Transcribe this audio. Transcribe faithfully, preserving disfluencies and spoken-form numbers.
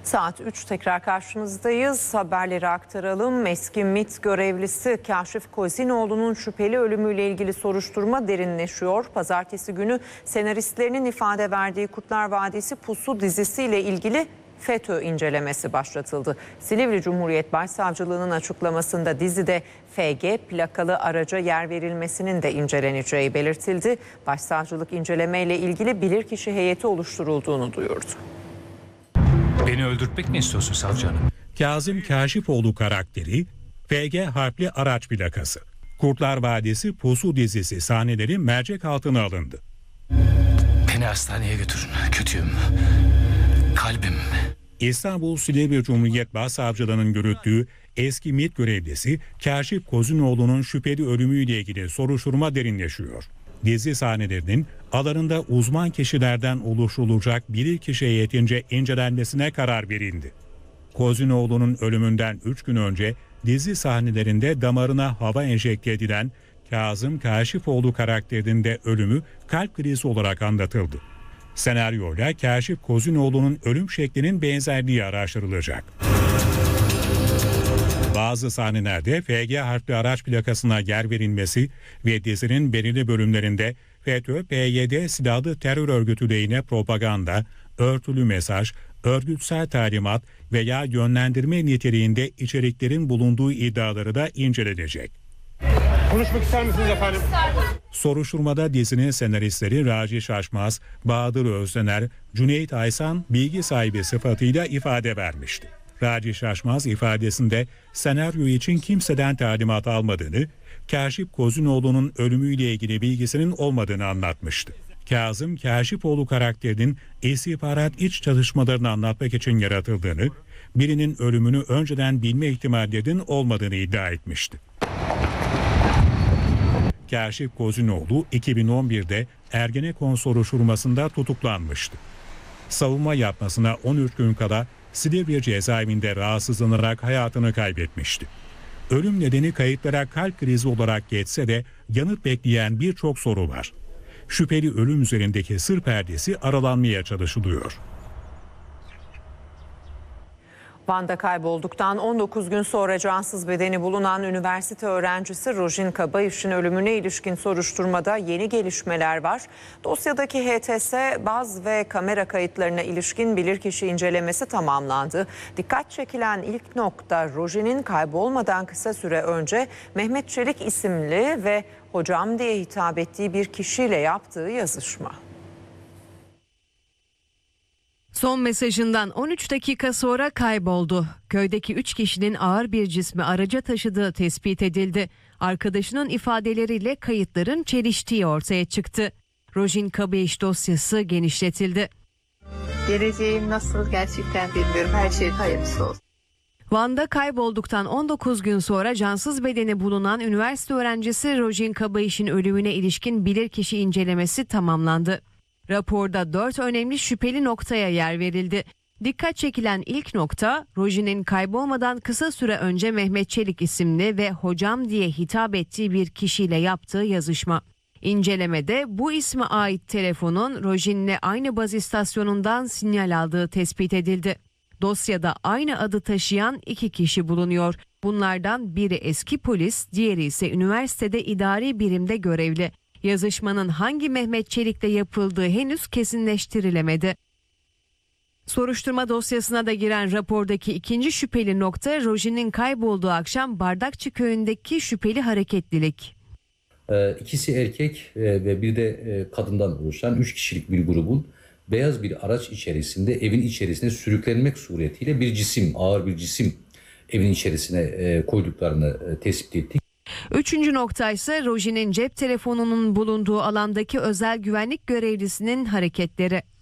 Saat üç tekrar karşınızdayız. Haberleri aktaralım. Eski MİT görevlisi Kaşif Kozinoğlu'nun şüpheli ölümüyle ilgili soruşturma derinleşiyor. Pazartesi günü senaristlerinin ifade verdiği Kurtlar Vadisi Pusu dizisiyle ilgili FETÖ incelemesi başlatıldı. Silivri Cumhuriyet Başsavcılığı'nın açıklamasında dizide F G plakalı araca yer verilmesinin de inceleneceği belirtildi. Başsavcılık incelemeyle ilgili bilirkişi heyeti oluşturulduğunu duyurdu. Beni öldürtmek mi istiyorsun savcı hanım? Kazım Kaşifoğlu karakteri F G harfli araç plakası. Kurtlar Vadisi Pusu dizisi sahneleri mercek altına alındı. Beni hastaneye götürün. Kötüyüm. Kalbim. İstanbul Silivri Cumhuriyet Başsavcılığı'nın yürüttüğü eski MİT görevlisi Kaşif Kozinoğlu'nun şüpheli ölümüyle ilgili soruşturma derinleşiyor. Dizi sahnelerinin alanında uzman kişilerden oluşturulacak bilirkişi heyetince incelenmesine karar verildi. Kozinoğlu'nun ölümünden üç gün önce dizi sahnelerinde damarına hava enjekte edilen Kazım Kaşifoğlu karakterinde ölümü kalp krizi olarak anlatıldı. Senaryoyla Kaşif Kozinoğlu'nun ölüm şeklinin benzerliği araştırılacak. Bazı sahnelerde F G harfli araç plakasına yer verilmesi ve dizinin belirli bölümlerinde FETÖ, P Y D silahlı terör örgütü lehine propaganda, örtülü mesaj, örgütsel talimat veya yönlendirme niteliğinde içeriklerin bulunduğu iddiaları da incelenecek. Konuşmak ister misiniz efendim? Soruşturmada dizinin senaristleri Raci Şaşmaz, Bahadır Özdener, Cüneyt Aysan bilgi sahibi sıfatıyla ifade vermişti. Raci Şaşmaz ifadesinde senaryo için kimseden talimat almadığını, Kaşif Kozinoğlu'nun ölümüyle ilgili bilgisinin olmadığını anlatmıştı. Kazım Kaşifoğlu karakterinin istihbarat iç çalışmalarını anlatmak için yaratıldığını, birinin ölümünü önceden bilme ihtimallerinin olmadığını iddia etmişti. Kaşif Kozinoğlu iki bin on birde Ergenekon soruşturmasında tutuklanmıştı. Savunma yapmasına on üç gün kala Silivri cezaevinde rahatsızlanarak hayatını kaybetmişti. Ölüm nedeni kayıtlara kalp krizi olarak geçse de yanıt bekleyen birçok soru var. Şüpheli ölüm üzerindeki sır perdesi aralanmaya çalışılıyor. Van'da kaybolduktan on dokuz gün sonra cansız bedeni bulunan üniversite öğrencisi Rojin Kabayiş'in ölümüne ilişkin soruşturmada yeni gelişmeler var. Dosyadaki H T S, baz ve kamera kayıtlarına ilişkin bilirkişi incelemesi tamamlandı. Dikkat çekilen ilk nokta Rojin'in kaybolmadan kısa süre önce Mehmet Çelik isimli ve hocam diye hitap ettiği bir kişiyle yaptığı yazışma. Son mesajından on üç dakika sonra kayboldu. Köydeki üç kişinin ağır bir cismi araca taşıdığı tespit edildi. Arkadaşının ifadeleriyle kayıtların çeliştiği ortaya çıktı. Rojin Kabayiş dosyası genişletildi. Geleceğim nasıl gerçekten bilmiyorum. Her şey hayırlısı olsun. Van'da kaybolduktan on dokuz gün sonra cansız bedeni bulunan üniversite öğrencisi Rojin Kabayiş'in ölümüne ilişkin bilirkişi incelemesi tamamlandı. Raporda dört önemli şüpheli noktaya yer verildi. Dikkat çekilen ilk nokta, Rojin'in kaybolmadan kısa süre önce Mehmet Çelik isimli ve hocam diye hitap ettiği bir kişiyle yaptığı yazışma. İncelemede bu isme ait telefonun Rojin'le aynı baz istasyonundan sinyal aldığı tespit edildi. Dosyada aynı adı taşıyan iki kişi bulunuyor. Bunlardan biri eski polis, diğeri ise üniversitede idari birimde görevli. Yazışmanın hangi Mehmet Çelik'le yapıldığı henüz kesinleştirilemedi. Soruşturma dosyasına da giren rapordaki ikinci şüpheli nokta Rojin'in kaybolduğu akşam Bardakçı köyündeki şüpheli hareketlilik. Ee, ikisi erkek ve bir de kadından oluşan üç kişilik bir grubun beyaz bir araç içerisinde evin içerisine sürüklenmek suretiyle bir cisim, ağır bir cisim evin içerisine koyduklarını tespit ettik. Üçüncü nokta ise Rojin'in cep telefonunun bulunduğu alandaki özel güvenlik görevlisinin hareketleri.